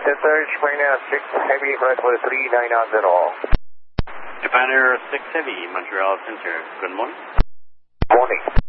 Center, Japan Air 6 Heavy, Montreal 3990. Japan Air 6 Heavy, Montreal Center. Good morning. Morning.